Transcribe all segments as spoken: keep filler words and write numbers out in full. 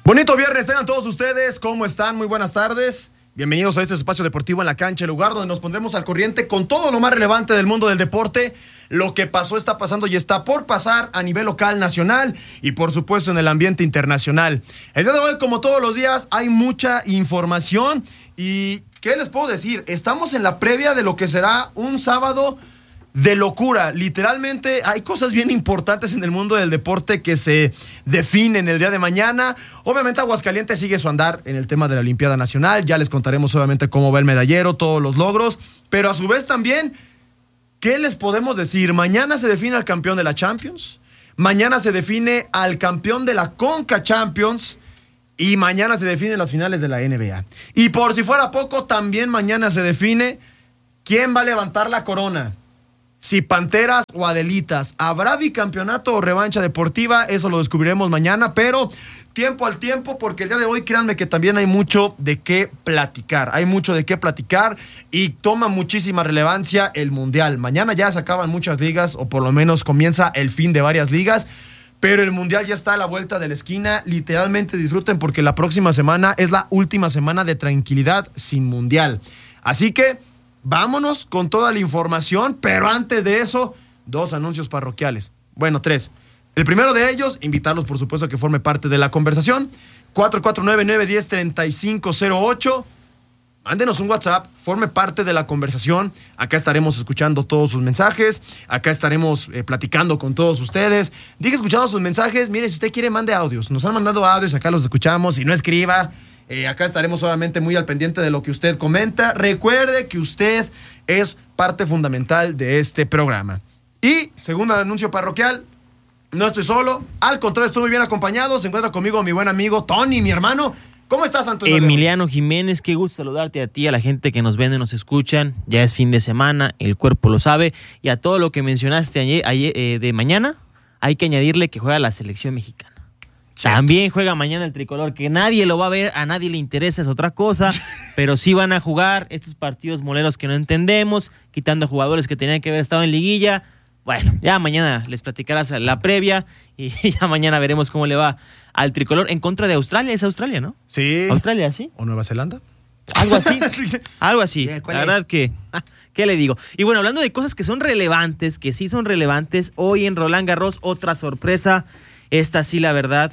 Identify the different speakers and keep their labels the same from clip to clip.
Speaker 1: Bonito viernes, tengan todos ustedes, ¿cómo están? Muy buenas tardes. Bienvenidos a este espacio deportivo en la cancha, el lugar donde nos pondremos al corriente con todo lo más relevante del mundo del deporte, lo que pasó, está pasando y está por pasar a nivel local, nacional y por supuesto en el ambiente internacional. El día de hoy, como todos los días, hay mucha información y ¿qué les puedo decir? Estamos en la previa de lo que será un sábado de locura. Literalmente hay cosas bien importantes en el mundo del deporte que se definen el día de mañana. Obviamente Aguascalientes sigue su andar en el tema de la Olimpiada Nacional. Ya les contaremos obviamente cómo va el medallero, todos los logros. Pero a su vez también, ¿qué les podemos decir? Mañana se define al campeón de la Champions. Mañana se define al campeón de la Conca Champions. Y mañana se definen las finales de la N B A. Y por si fuera poco, también mañana se define quién va a levantar la corona. Si Panteras o Adelitas, ¿habrá bicampeonato o revancha deportiva? Eso lo descubriremos mañana, pero tiempo al tiempo, porque el día de hoy, créanme que también hay mucho de qué platicar. Hay mucho de qué platicar y toma muchísima relevancia el Mundial. Mañana ya se acaban muchas ligas, o por lo menos comienza el fin de varias ligas, pero el Mundial ya está a la vuelta de la esquina. Literalmente disfruten porque la próxima semana es la última semana de tranquilidad sin Mundial. Así que vámonos con toda la información, pero antes de eso, dos anuncios parroquiales. Bueno, tres. El primero de ellos, invitarlos por supuesto a que forme parte de la conversación. cuatro cuatro nueve, nueve uno cero, tres cinco cero ocho. Mándenos un WhatsApp, forme parte de la conversación. Acá estaremos escuchando todos sus mensajes. Acá estaremos eh, platicando con todos ustedes. Diga escuchando sus mensajes. Mire, si usted quiere, mande audios. Nos han mandado audios, acá los escuchamos. Si no, escriba. Eh, acá estaremos obviamente muy al pendiente de lo que usted comenta. Recuerde que usted es parte fundamental de este programa. Y, segundo anuncio parroquial, no estoy solo. Al contrario, estoy muy bien acompañado. Se encuentra conmigo mi buen amigo Tony, mi hermano. ¿Cómo estás, Antonio?
Speaker 2: Emiliano Jiménez, qué gusto saludarte a ti, a la gente que nos ven y nos escuchan. Ya es fin de semana, el cuerpo lo sabe. Y a todo lo que mencionaste ayer, ayer eh, de mañana, hay que añadirle que juega la selección mexicana. Cierto. También juega mañana el tricolor, que nadie lo va a ver, a nadie le interesa, es otra cosa, pero sí van a jugar estos partidos moleros que no entendemos, quitando jugadores que tenían que haber estado en liguilla. Bueno, ya mañana les platicarás la previa y ya mañana veremos cómo le va al tricolor en contra de Australia. Es Australia, ¿no?
Speaker 1: Sí.
Speaker 2: Australia, ¿sí?
Speaker 1: ¿O Nueva Zelanda?
Speaker 2: Algo así, algo así. La verdad es? que, ¿qué le digo? Y bueno, hablando de cosas que son relevantes, que sí son relevantes, hoy en Roland Garros otra sorpresa. Esta sí, la verdad,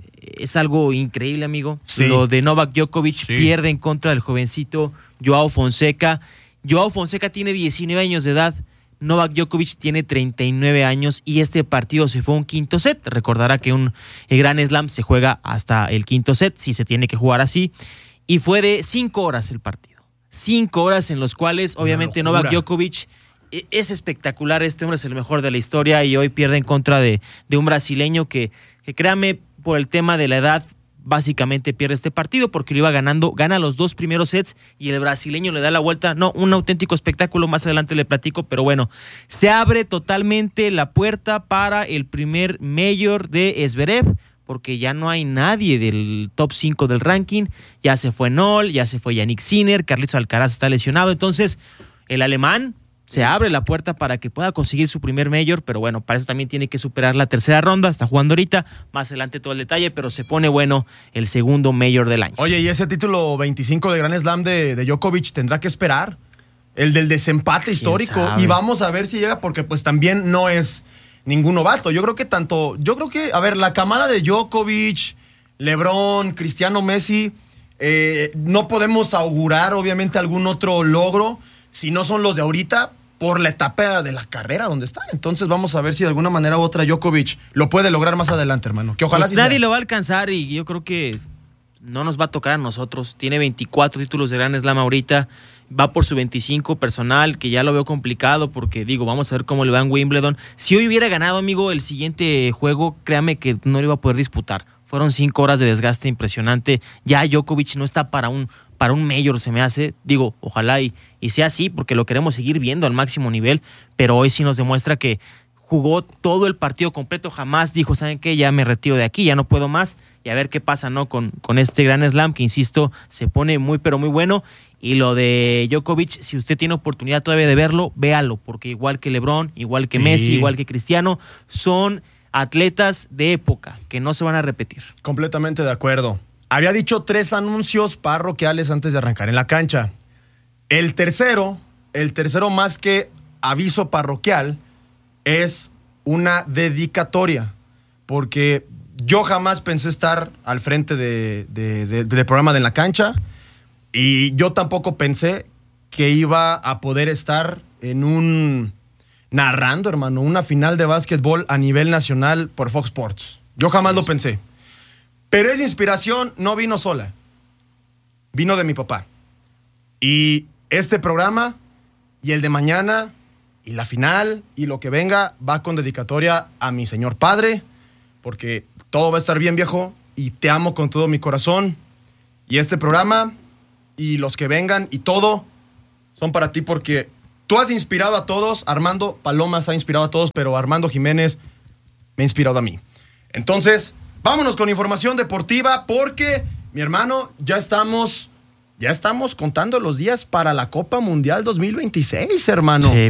Speaker 2: es algo increíble, amigo. Sí. Lo de Novak Djokovic, sí. Pierde en contra del jovencito Joao Fonseca. Joao Fonseca tiene diecinueve años de edad, Novak Djokovic tiene treinta y nueve años y este partido se fue a un quinto set. Recordará que un Grand Slam se juega hasta el quinto set, si se tiene que jugar así. Y fue de cinco horas el partido. Cinco horas en los cuales, obviamente, Novak Djokovic es espectacular. Este hombre es el mejor de la historia y hoy pierde en contra de, de un brasileño que, que, créame, por el tema de la edad, básicamente pierde este partido porque lo iba ganando, gana los dos primeros sets y el brasileño le da la vuelta. No, un auténtico espectáculo, más adelante le platico, pero bueno, se abre totalmente la puerta para el primer Major de Zverev, porque ya no hay nadie del top cinco del ranking. Ya se fue Noll, ya se fue Yannick Sinner, Carlitos Alcaraz está lesionado, entonces el alemán se abre la puerta para que pueda conseguir su primer Major, pero bueno, para eso también tiene que superar la tercera ronda, está jugando ahorita, más adelante todo el detalle, pero se pone bueno el segundo Major del año.
Speaker 1: Oye, ¿y ese título veinticinco de Grand Slam de, de Djokovic tendrá que esperar? El del desempate histórico, y vamos a ver si llega, porque pues también no es ningún novato. Yo creo que tanto, yo creo que, a ver, la camada de Djokovic, LeBron, Cristiano, Messi, eh, no podemos augurar obviamente algún otro logro si no son los de ahorita, por la etapa de la carrera donde están. Entonces vamos a ver si de alguna manera u otra Djokovic lo puede lograr más adelante, hermano. Que ojalá
Speaker 2: pues
Speaker 1: sí
Speaker 2: nadie
Speaker 1: sea.
Speaker 2: Lo va a alcanzar y yo creo que no nos va a tocar a nosotros. Tiene veinticuatro títulos de Grand Slam ahorita, va por su veinticinco personal, que ya lo veo complicado porque, digo, vamos a ver cómo le va en Wimbledon. Si hoy hubiera ganado, amigo, el siguiente juego, créame que no lo iba a poder disputar. Fueron cinco horas de desgaste impresionante. Ya Djokovic no está para un, para un Major, se me hace. Digo, ojalá y, y sea así, porque lo queremos seguir viendo al máximo nivel, pero hoy sí nos demuestra que jugó todo el partido completo. Jamás dijo, ¿saben qué? Ya me retiro de aquí, ya no puedo más. Y a ver qué pasa, ¿no? Con, con este Grand Slam, que insisto, se pone muy, pero muy bueno. Y lo de Djokovic, si usted tiene oportunidad todavía de verlo, véalo, porque igual que LeBron, igual que sí. Messi, igual que Cristiano, son atletas de época que no se van a repetir.
Speaker 1: Completamente de acuerdo. Había dicho tres anuncios parroquiales antes de arrancar en la cancha. El tercero, el tercero más que aviso parroquial, es una dedicatoria, porque yo jamás pensé estar al frente de, de, de, del programa de En la Cancha, y yo tampoco pensé que iba a poder estar en un narrando, hermano, una final de básquetbol a nivel nacional por Fox Sports. Yo jamás sí, lo pensé. Pero esa inspiración no vino sola. Vino de mi papá. Y este programa y el de mañana y la final y lo que venga va con dedicatoria a mi señor padre, porque todo va a estar bien, viejo, y te amo con todo mi corazón. Y este programa y los que vengan y todo son para ti, porque tú has inspirado a todos. Armando Palomas ha inspirado a todos, pero Armando Jiménez me ha inspirado a mí. Entonces, vámonos con información deportiva, porque, mi hermano, ya estamos, ya estamos contando los días para la Copa Mundial dos mil veintiséis, hermano. Sí.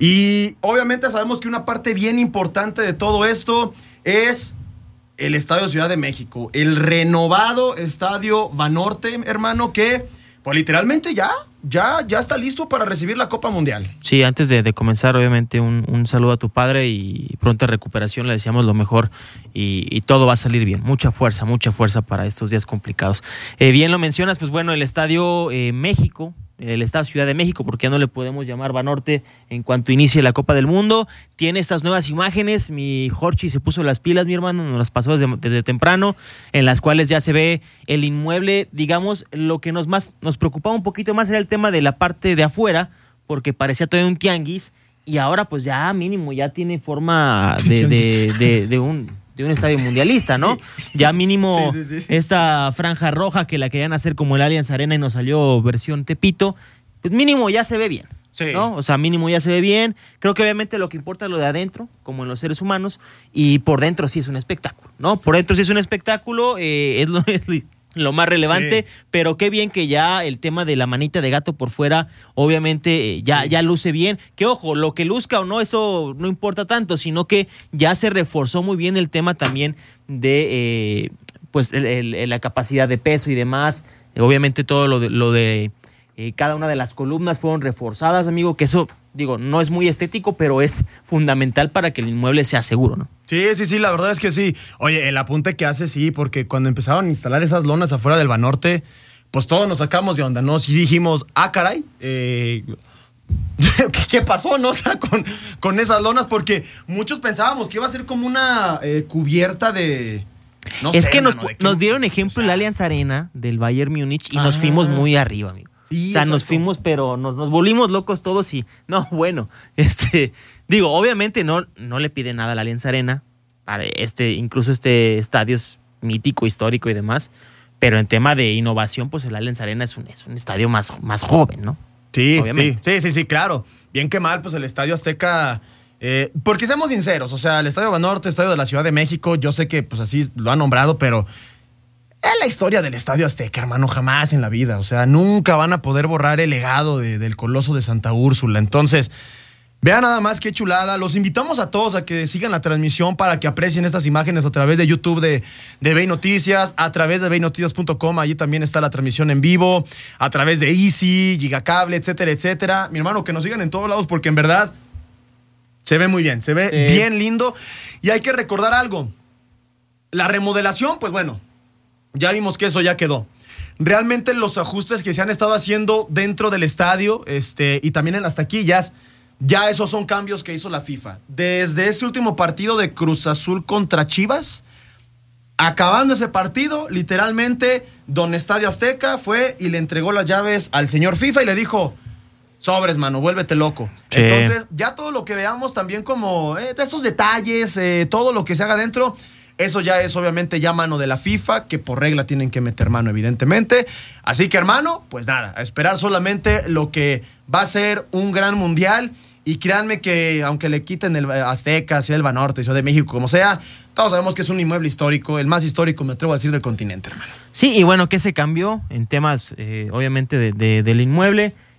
Speaker 1: Y obviamente sabemos que una parte bien importante de todo esto es el Estadio Ciudad de México, el renovado Estadio Banorte, hermano, que pues literalmente ya, ya, ya está listo para recibir la Copa Mundial.
Speaker 2: Sí, antes de, de comenzar, obviamente, un, un saludo a tu padre y pronta recuperación, le deseamos lo mejor y, y todo va a salir bien. Mucha fuerza, mucha fuerza para estos días complicados. Eh, bien lo mencionas, pues bueno, el Estadio eh, México, el Estadio Ciudad de México, porque ya no le podemos llamar Banorte en cuanto inicie la Copa del Mundo, tiene estas nuevas imágenes. Mi Jorchi se puso las pilas, mi hermano, nos las pasó desde, desde temprano, en las cuales ya se ve el inmueble. Digamos, lo que nos más nos preocupaba un poquito más era el tema de la parte de afuera, porque parecía todavía un tianguis, y ahora pues ya mínimo ya tiene forma de, de, de, de un... de un estadio mundialista, ¿no? Ya mínimo sí, sí, sí. Esta franja roja que la querían hacer como el Allianz Arena y nos salió versión Tepito, pues mínimo ya se ve bien, sí. ¿no? O sea, mínimo ya se ve bien. Creo que obviamente lo que importa es lo de adentro, como en los seres humanos, y por dentro sí es un espectáculo, ¿no? Por dentro sí es un espectáculo, eh, es lo... lo más relevante, sí. Pero qué bien que ya el tema de la manita de gato por fuera, obviamente ya, sí. ya luce bien. Que ojo, lo que luzca o no, eso no importa tanto, sino que ya se reforzó muy bien el tema también de eh, pues el, el, la capacidad de peso y demás. Obviamente todo lo de, lo de eh, cada una de las columnas fueron reforzadas, amigo, que eso, digo, no es muy estético, pero es fundamental para que el inmueble sea seguro, ¿no?
Speaker 1: Sí, sí, sí, la verdad es que sí. Oye, el apunte que hace, sí, porque cuando empezaron a instalar esas lonas afuera del Banorte, pues todos nos sacamos de onda, ¿no? Sí dijimos, ah, caray, eh, ¿qué pasó, no? O sea, con, con esas lonas, porque muchos pensábamos que iba a ser como una eh, cubierta de... No
Speaker 2: es
Speaker 1: sé,
Speaker 2: que nos,
Speaker 1: mano, de
Speaker 2: nos dieron ejemplo, o sea, el Allianz Arena del Bayern Múnich y ah, nos fuimos muy arriba, amigo. Sí, o sea, exacto. nos fuimos, pero nos, nos volvimos locos todos y... No, bueno, este... Digo, obviamente no, no le pide nada a la Allianz Arena, para este, incluso este estadio es mítico, histórico y demás, pero en tema de innovación, pues el Allianz Arena es un, es un estadio más, más joven, ¿no?
Speaker 1: Sí, sí, sí, sí, sí, claro. Bien que mal, pues el Estadio Azteca, eh, porque seamos sinceros, o sea, el Estadio Banorte, Estadio de la Ciudad de México, yo sé que pues así lo han nombrado, pero es la historia del Estadio Azteca, hermano, jamás en la vida, o sea, nunca van a poder borrar el legado de, del Coloso de Santa Úrsula. Entonces, vean nada más qué chulada. Los invitamos a todos a que sigan la transmisión para que aprecien estas imágenes a través de YouTube de, de Bey Noticias, a través de bey noticias punto com, allí también está la transmisión en vivo, a través de Easy, Gigacable, etcétera, etcétera. Mi hermano, que nos sigan en todos lados porque en verdad se ve muy bien, se ve sí. bien lindo. Y hay que recordar algo. La remodelación, pues bueno, ya vimos que eso ya quedó. Realmente los ajustes que se han estado haciendo dentro del estadio este, y también en las taquillas, ya esos son cambios que hizo la FIFA. Desde ese último partido de Cruz Azul contra Chivas, acabando ese partido, literalmente, don Estadio Azteca fue y le entregó las llaves al señor FIFA y le dijo, sobres, mano, vuélvete loco. Sí. Entonces, ya todo lo que veamos también como eh, de esos detalles, eh, todo lo que se haga dentro, eso ya es obviamente ya mano de la FIFA, que por regla tienen que meter mano, evidentemente. Así que, hermano, pues nada, a esperar solamente lo que va a ser un gran mundial. Y créanme que aunque le quiten el Azteca, sea el Banorte, Ciudad de México, como sea, todos sabemos que es un inmueble histórico, el más histórico, me atrevo a decir, del continente, hermano.
Speaker 2: Sí, y bueno, ¿qué se cambió en temas, eh, obviamente, de, de, del inmueble?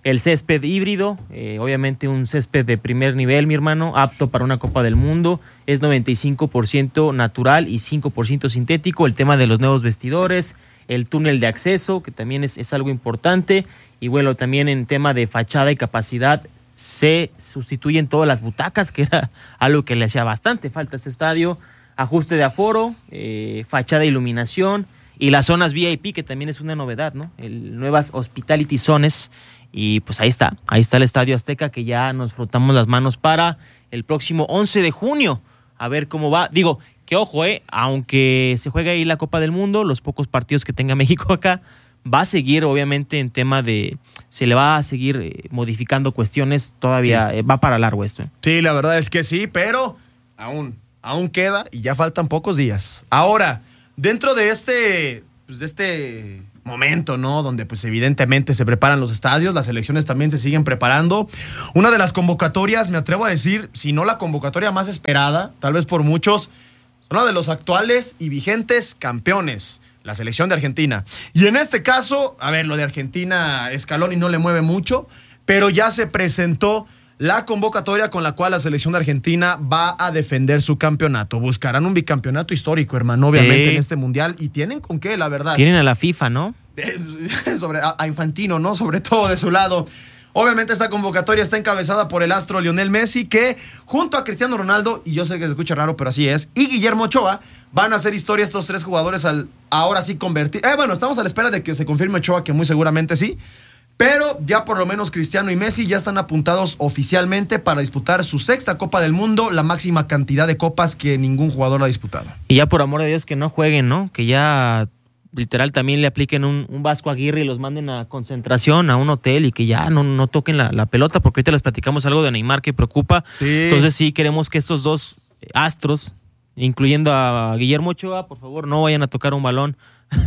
Speaker 2: el césped híbrido, eh, obviamente un césped de primer nivel, mi hermano, apto para una Copa del Mundo, es noventa y cinco por ciento natural y cinco por ciento sintético, el tema de los nuevos vestidores, el túnel de acceso, que también es, es algo importante, y bueno, también en tema de fachada y capacidad, se sustituyen todas las butacas, que era algo que le hacía bastante falta a este estadio, ajuste de aforo, eh, fachada e iluminación, y las zonas V I P, que también es una novedad, ¿no? El, nuevas Hospitality Zones. Y pues ahí está, ahí está el Estadio Azteca, que ya nos frotamos las manos para el próximo once de junio. A ver cómo va. Digo, que ojo, eh, aunque se juegue ahí la Copa del Mundo, los pocos partidos que tenga México acá, va a seguir obviamente en tema de, se le va a seguir eh, modificando cuestiones, todavía sí. eh, va para largo esto. Eh.
Speaker 1: Sí, la verdad es que sí, pero aún, aún queda y ya faltan pocos días. Ahora, dentro de este, pues de este momento, ¿no? Donde pues evidentemente se preparan los estadios, las selecciones también se siguen preparando. Una de las convocatorias, me atrevo a decir, si no la convocatoria más esperada, tal vez por muchos, son la de los actuales y vigentes campeones, la selección de Argentina. Y en este caso, a ver, lo de Argentina, Scaloni no le mueve mucho, pero ya se presentó la convocatoria con la cual la selección de Argentina va a defender su campeonato. Buscarán un bicampeonato histórico, hermano, obviamente, eh, en este mundial. Y tienen con qué, la verdad.
Speaker 2: Tienen a la FIFA, ¿no?
Speaker 1: Sobre, a, a Infantino, ¿no? Sobre todo de su lado. Obviamente esta convocatoria está encabezada por el astro Lionel Messi, que junto a Cristiano Ronaldo, y yo sé que se escucha raro, pero así es, y Guillermo Ochoa, van a hacer historia estos tres jugadores al ahora sí convertir. Eh, bueno, estamos a la espera de que se confirme Ochoa, que muy seguramente sí. Pero ya por lo menos Cristiano y Messi ya están apuntados oficialmente para disputar su sexta Copa del Mundo, la máxima cantidad de copas que ningún jugador ha disputado.
Speaker 2: Y ya por amor de Dios que no jueguen, ¿no? Que ya literal también le apliquen un, un Vasco Aguirre y los manden a concentración, a un hotel, y que ya no, no toquen la, la pelota, porque ahorita les platicamos algo de Neymar que preocupa. Sí. Entonces sí queremos que estos dos astros, incluyendo a Guillermo Ochoa, por favor no vayan a tocar un balón.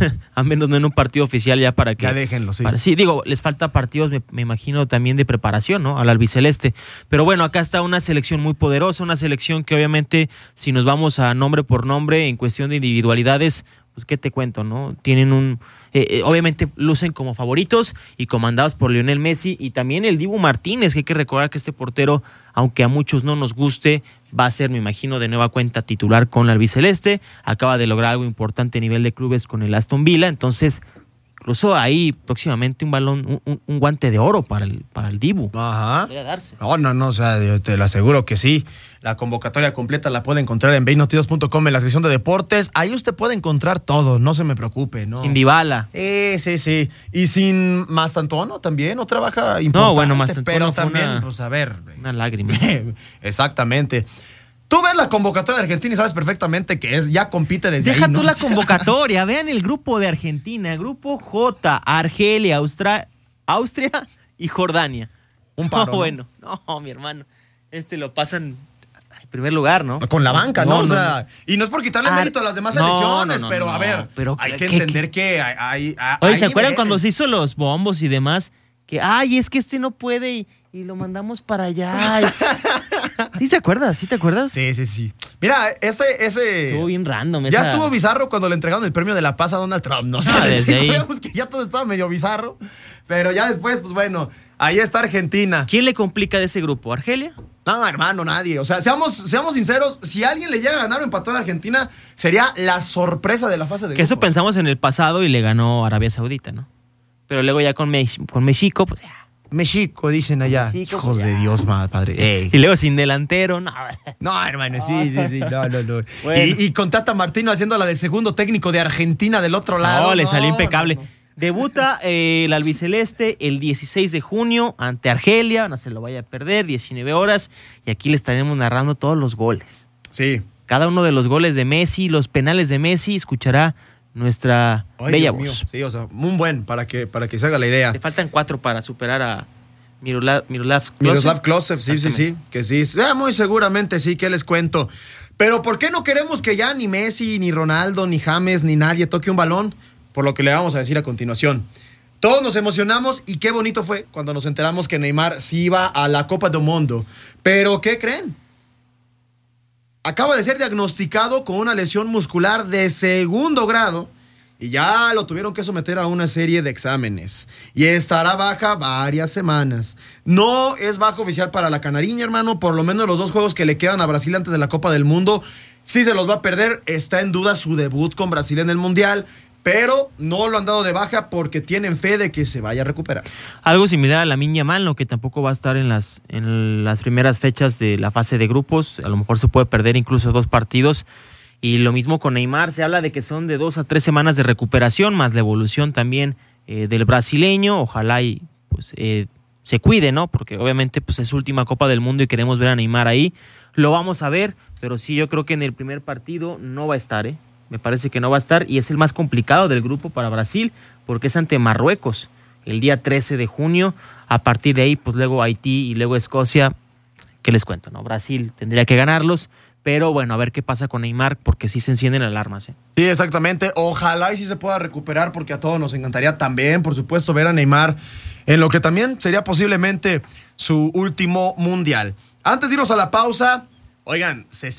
Speaker 2: A menos no en un partido oficial, ya para que...
Speaker 1: Ya déjenlo, sí.
Speaker 2: Para, sí, digo, les falta partidos, me, me imagino, también de preparación, ¿no? Al albiceleste. Pero bueno, acá está una selección muy poderosa, una selección que obviamente, si nos vamos a nombre por nombre, en cuestión de individualidades, pues qué te cuento, ¿no? Tienen un... Eh, eh, obviamente lucen como favoritos y comandados por Lionel Messi, y también el Dibu Martínez, que hay que recordar que este portero, aunque a muchos no nos guste, va a ser, me imagino, de nueva cuenta titular con la albiceleste. Acaba de lograr algo importante a nivel de clubes con el Aston Villa, entonces incluso ahí próximamente un balón, un, un guante de oro para el, para el Dibu.
Speaker 1: Ajá. Podría darse. No, no, no, o sea, yo te lo aseguro que sí. La convocatoria completa la puede encontrar en bein noticias punto com, en la sección de deportes. Ahí usted puede encontrar todo, no se me preocupe, ¿no?
Speaker 2: Sin Dybala.
Speaker 1: Sí, sí, sí. Y sin Mastantuono también, otra baja importante. No, bueno, Mastantuono pero también, una, pues a ver.
Speaker 2: Una lágrima.
Speaker 1: Exactamente. Tú ves la convocatoria de Argentina y sabes perfectamente que es, ya compite desde
Speaker 2: Deja
Speaker 1: ahí.
Speaker 2: Deja tú la convocatoria, vean el grupo de Argentina, grupo J, Argelia, Austra, Austria y Jordania.
Speaker 1: Un paro,
Speaker 2: no, bueno, no, mi hermano, este lo pasan en primer lugar, ¿no?
Speaker 1: Con la banca, ¿no? no, no o sea, no. Y no es por quitarle Ar- mérito a las demás no, selecciones, no, no, pero no, a ver, pero hay que, que entender que, que hay, hay, hay
Speaker 2: Oye, ¿se acuerdan cuando se hizo los bombos y demás? Que, ay, es que este no puede y, y lo mandamos para allá. Y... ¿Sí se acuerdas? ¿Sí te acuerdas?
Speaker 1: Sí, sí, sí. Mira, ese... ese
Speaker 2: estuvo bien random.
Speaker 1: Ya
Speaker 2: esa...
Speaker 1: estuvo bizarro cuando le entregaron el premio de la paz a Donald Trump, ¿no?
Speaker 2: Ah, desde ahí.
Speaker 1: Sabíamos que ya todo estaba medio bizarro, pero ya después, pues bueno, ahí está Argentina.
Speaker 2: ¿Quién le complica de ese grupo? ¿Argelia?
Speaker 1: No, hermano, nadie. O sea, seamos, seamos sinceros, si alguien le llega a ganar o empatar a Argentina, sería la sorpresa de la fase de
Speaker 2: Que
Speaker 1: grupo.
Speaker 2: Eso pensamos en el pasado y le ganó Arabia Saudita, ¿no? Pero luego ya con, Me- con México, pues ya.
Speaker 1: México, dicen allá. México, Hijos pues de Dios, madre, padre. Ey.
Speaker 2: Y luego sin delantero, no.
Speaker 1: No, hermano, sí, sí, sí. No, no, no. Bueno. Y, y con Tata Martino haciendo la de segundo técnico de Argentina del otro lado.
Speaker 2: No, le
Speaker 1: no,
Speaker 2: salió impecable.
Speaker 1: No, no.
Speaker 2: Debuta eh, el albiceleste el dieciséis de junio ante Argelia. No se lo vaya a perder, diecinueve horas. Y aquí le estaremos narrando todos los goles.
Speaker 1: Sí.
Speaker 2: Cada uno de los goles de Messi, los penales de Messi, escuchará nuestra
Speaker 1: Ay,
Speaker 2: bella
Speaker 1: Dios
Speaker 2: voz.
Speaker 1: Mío. Sí, o sea, muy buen para que, para que se haga la idea.
Speaker 2: Le faltan cuatro para superar a Miroslav Klose.
Speaker 1: Miroslav Klose, sí, sí, sí. Que sí, eh, muy seguramente sí, que les cuento. Pero ¿por qué no queremos que ya ni Messi, ni Ronaldo, ni James, ni nadie toque un balón? Por lo que le vamos a decir a continuación. Todos nos emocionamos y qué bonito fue cuando nos enteramos que Neymar sí iba a la Copa del Mundo. Pero ¿qué creen? Acaba de ser diagnosticado con una lesión muscular de segundo grado y ya lo tuvieron que someter a una serie de exámenes y estará baja varias semanas. No es baja oficial para la canariña, hermano, por lo menos los dos juegos que le quedan a Brasil antes de la Copa del Mundo, sí se los va a perder. Está en duda su debut con Brasil en el Mundial, pero no lo han dado de baja porque tienen fe de que se vaya a recuperar.
Speaker 2: Algo similar a Lamine Yamal, ¿no? Que tampoco va a estar en las, en las primeras fechas de la fase de grupos. A lo mejor se puede perder incluso dos partidos. Y lo mismo con Neymar, se habla de que son de dos a tres semanas de recuperación, más la evolución también eh, del brasileño. Ojalá y pues eh, se cuide, ¿no? Porque obviamente pues es su última Copa del Mundo y queremos ver a Neymar ahí. Lo vamos a ver, pero sí yo creo que en el primer partido no va a estar, ¿eh? Me parece que no va a estar y es el más complicado del grupo para Brasil porque es ante Marruecos el día trece de junio. A partir de ahí, pues luego Haití y luego Escocia. ¿Qué les cuento, no? Brasil tendría que ganarlos, pero bueno, a ver qué pasa con Neymar porque sí se encienden alarmas, ¿eh?
Speaker 1: Sí, exactamente. Ojalá y sí se pueda recuperar porque a todos nos encantaría también, por supuesto, ver a Neymar en lo que también sería posiblemente su último mundial. Antes de irnos a la pausa, oigan, se